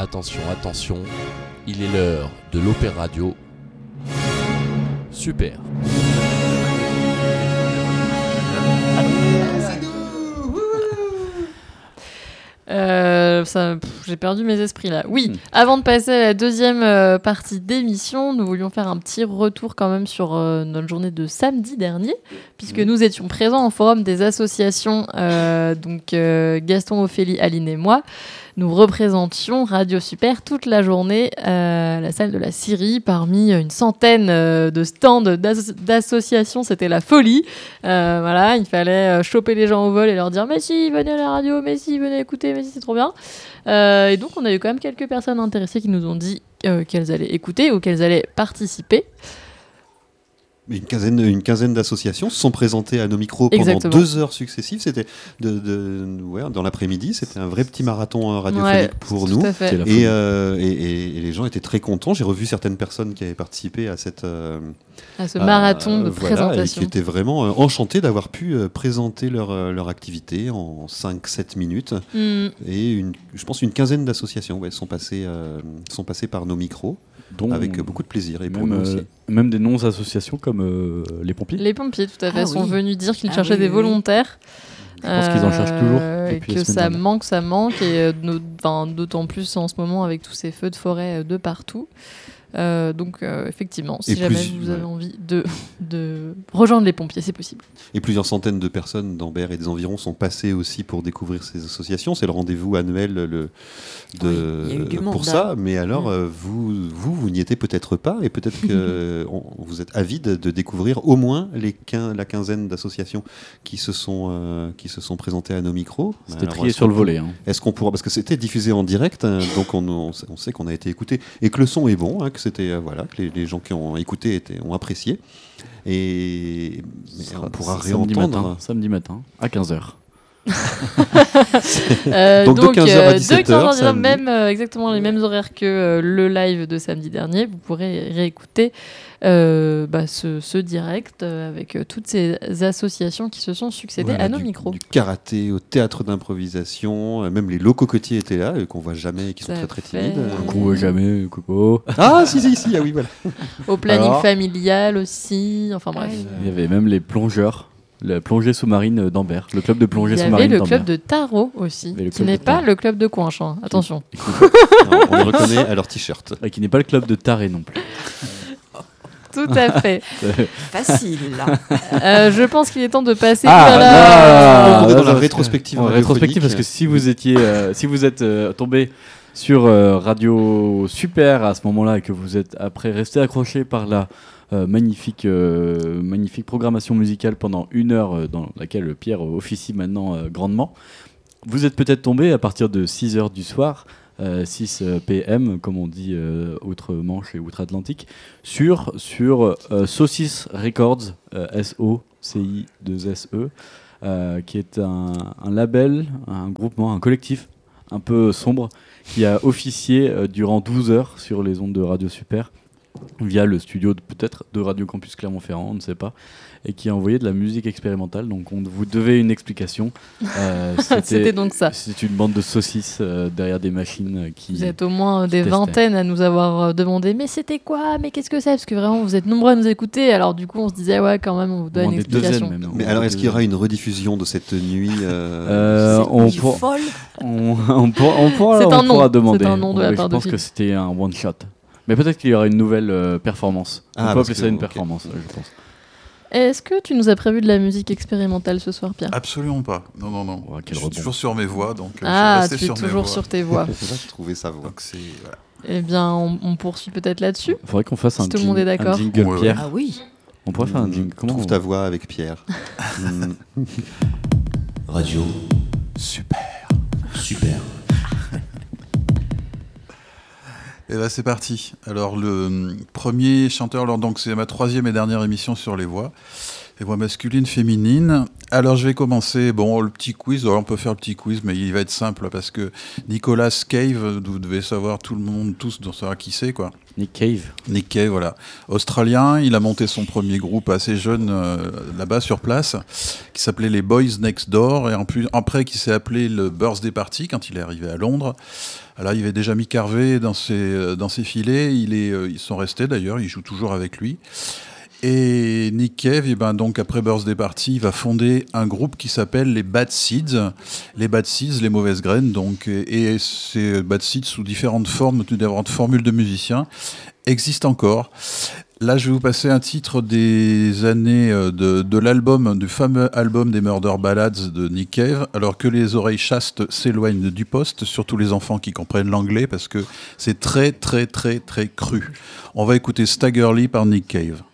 Attention, attention, il est l'heure de l'Opéra Radio. Super. J'ai perdu mes esprits là. Oui, avant de passer à la deuxième partie d'émission, nous voulions faire un petit retour quand même sur notre journée de samedi dernier, puisque nous étions présents au forum des associations, Gaston, Ophélie, Aline et moi. Nous représentions Radio Super toute la journée à la salle de la Syrie parmi une centaine de stands d'associations. C'était la folie. Voilà, il fallait choper les gens au vol et leur dire « Mais si, venez à la radio, mais si, venez écouter, mais si, c'est trop bien ». Et donc, on a eu quand même quelques personnes intéressées qui nous ont dit qu'elles allaient écouter ou qu'elles allaient participer. Une quinzaine d'associations se sont présentées à nos micros pendant Exactement. 2 heures successives. C'était dans l'après-midi. C'était un vrai petit marathon radiophonique pour nous. Et les gens étaient très contents. J'ai revu certaines personnes qui avaient participé à ce marathon de présentation. Et qui étaient vraiment enchantés d'avoir pu présenter leur activité en 5-7 minutes. Et je pense une quinzaine d'associations sont passées par nos micros. Avec beaucoup de plaisir et pour nous aussi. Même des non-associations comme les pompiers. Les pompiers, tout à fait, sont venus dire qu'ils cherchaient des volontaires. Je pense qu'ils en cherchent toujours. Et que ça manque, et d'autant plus en ce moment avec tous ces feux de forêt de partout. Donc effectivement, si jamais vous avez envie de rejoindre les pompiers, c'est possible. Et plusieurs centaines de personnes d'Ambert et des environs sont passées aussi pour découvrir ces associations. C'est le rendez-vous annuel pour ça. Mais alors, vous n'y étiez peut-être pas, et peut-être que vous êtes avide de découvrir au moins la quinzaine d'associations qui se sont présentées à nos micros. C'était trié sur le volet. Est-ce qu'on pourra, parce que c'était diffusé en direct, donc on sait qu'on a été écouté et que le son est bon, que c'était que les gens qui ont écouté ont apprécié. Et on pourra réentendre samedi matin à 15h. Donc de 15h à 17h, même exactement les mêmes horaires que le live de samedi dernier. Vous pourrez réécouter ce direct avec toutes ces associations qui se sont succédées à nos micros. Du karaté au théâtre d'improvisation, même les locaux cocotiers étaient là, qu'on voit jamais et qui sont très très timides. Coucou, jamais, coucou. Ah si, ah oui, voilà. Au planning familial aussi, enfin bref. Il y avait même les plongeurs. La plongée sous-marine d'Ambert, le club de plongée sous-marine d'Ambert. Il y avait le club de tarot aussi, qui n'est pas le club de Coinche, attention. Non, on le reconnaît à leur t-shirt. Et qui n'est pas le club de taré non plus. Tout à fait. Facile, là. Je pense qu'il est temps de passer dans la rétrospective. Rétrospective, parce que si vous êtes tombé sur Radio Super à ce moment-là et que vous êtes après resté accroché par la magnifique programmation musicale pendant 1 heure dans laquelle Pierre officie maintenant grandement. Vous êtes peut-être tombé à partir de 6h du soir, 6 PM comme on dit outre-Manche et outre-Atlantique, sur Saucisse Records, SOCI2SE, qui est un label, un groupement, un collectif un peu sombre qui a officié durant 12 heures sur les ondes de Radio Super via le studio peut-être de Radio Campus Clermont-Ferrand, on ne sait pas, et qui a envoyé de la musique expérimentale. Donc vous devez une explication. C'était donc ça. C'est une bande de saucisses derrière des machines qui... Vous êtes au moins des vingtaines à nous avoir demandé « Mais c'était quoi ? Mais qu'est-ce que c'est ?» Parce que vraiment, vous êtes nombreux à nous écouter. Alors du coup, on se disait « Ouais, quand même, on vous donne une explication. » Mais alors, est-ce qu'il y aura une rediffusion de cette nuit on pourra demander. C'est un nom de la part de Je pense que c'était un one-shot. Mais peut-être qu'il y aura une nouvelle performance. On peut appeler ça une performance, je pense. Est-ce que tu nous as prévu de la musique expérimentale ce soir, Pierre ? Absolument pas. Non. Oh, je suis toujours sur mes voix, donc tu es toujours sur tes voix. C'est ça que je trouvais sa voix. Donc voilà. Eh bien, on poursuit peut-être là-dessus. Il faudrait qu'on fasse tout le monde est d'accord. un jingle Pierre. Ah oui. On pourrait faire un jingle. Comment trouve ta voix avec Pierre. Radio Super. Et là, c'est parti. Alors, le premier chanteur, donc c'est ma 3e et dernière émission sur les voix. Les voix masculines, féminines. Alors je vais commencer. Bon, le petit quiz. Alors, on peut faire le petit quiz, mais il va être simple parce que Nicolas Cave, vous devez savoir, tout le monde, tous doivent savoir qui c'est, quoi. Nick Cave. Nick Cave, voilà. Australien, il a monté son premier groupe assez jeune là-bas sur place, qui s'appelait les Boys Next Door, et en plus, après qui s'est appelé le Birthday Party quand il est arrivé à Londres. Alors il y avait déjà Mick Harvey dans ses filets, ils sont restés d'ailleurs, ils jouent toujours avec lui. Et Nick Cave, donc après Birthday Party, il va fonder un groupe qui s'appelle les Bad Seeds. Les Bad Seeds, les mauvaises graines, donc. Et ces Bad Seeds, sous différentes formules de musiciens, existent encore. Là, je vais vous passer un titre des années de l'album, du fameux album des Murder Ballads de Nick Cave, alors que les oreilles chastes s'éloignent du poste, surtout les enfants qui comprennent l'anglais, parce que c'est très, très, très, très cru. On va écouter Staggerly par Nick Cave.